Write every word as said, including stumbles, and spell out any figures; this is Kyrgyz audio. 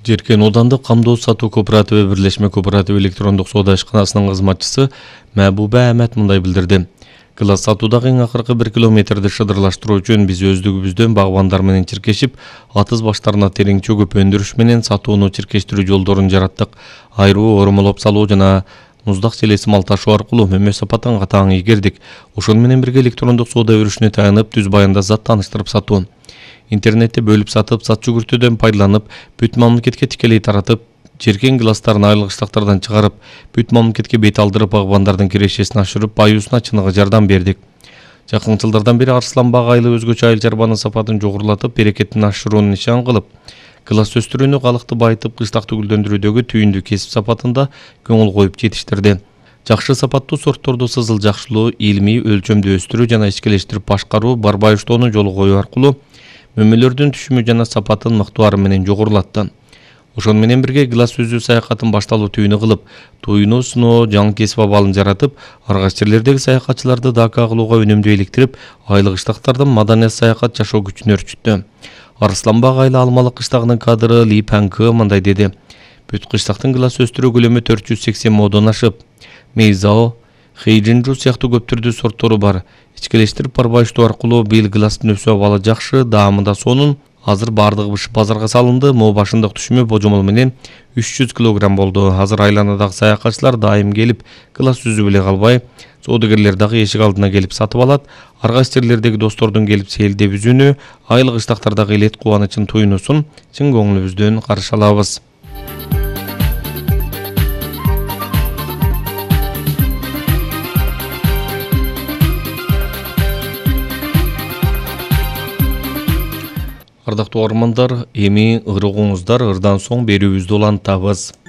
Жеркен Оодандык камдоо сатуу кооперативи бирлешме кооператив электрондук соода ишканасынын кызматчысы Мәбуба Ахмет мындай билдирди. Кылас сатуудагы эң акыркы бир километрди шыдырлаштыруу үчүн биз өздүгүбүздөн багбандар менен чиркешип, атыз баштарына терең чөгүп өндүрүш менен сатууну чиркештирүү жолдорун жараттык. Айруу ормолоп салуу жана муздак селеси мал ташуу аркылуу мөмө сапатын катаң ийгердик. Ошону менен бирге электрондук соода өрүшүнө таянып, түз баянда зат тааныштырып сатуу. Интернетте бөлүп сатып, сат жүгүртүүдөн пайдаланып, бүт мамлекетке тикелей таратып, Жеркен гиластарын айлык штактардан чыгарып, бүт мамлекетке бет алдырып, багбандардын кирешесин ашырып, аюусуна чыныгы жардам бердик. Жакын жылдардан бери Арсланбак айылы өзгөчө айыл чарбанын сапатын жогорулатып, берекетин ашырууну нишан кылып, кылас өстүрүүнү, калыкты байытып, кыштакты гүлдөндүрүүдөгү түйүндү кесип сапатында көңүл коюп жетиштирди. Жакшы сапаттуу сортторду сызыл жакшылоо, илимий өлчөмдө өстүрүү жана ичкелештирип башкаруу, барбай уштоону жолго коюу аркылуу мөмөлөрдүн түшүмү жана сапатын мыктуары менен жогорулатты. Ошону менен бирге гилас үзүү саякатын башталуу түйүнү кылып, туйну сыноо жаңы кесип абалын жаратып, аргас жерлердеги саякатчыларды дака кылууга өнөмдүү иликтирип, айлык кыштактардан маданият саякат жашоо күчүн өрчүттү. Арсланбак айылы Алмалык кыштагынын кадыры Ли Панкы мындай деди. Бүт кыштактын гилас өстүрүү көлөмү төрт жүз сексен модон ашып, Мейзао, Хейжинжу сыяктуу көп түрдүү сорттору бар. Ичкелештирип барбай уштоо аркылуу быйыл гиластын өсүү абалы жакшы, даамы да сонун. Азыр бардыгы бышып базарга салынды. Мо башындык түшүмү божомол менен үч жүз килограмм болду. Азыр айланадагы саякатчылар дайым келип, гилас үзүп эле калбай, соодагерлер дагы эшик алдына келип сатып алат. Аргас жерлердеги достордун келип сейилдеп үзүүнү, айлык кыштактардагы элет кубанычын туйнусун чын көңүлүбүздөн каршы алабыз. Ардактуу армандар, эми ырыгыңыздар ырдан соң берүүбүздү улантабыз.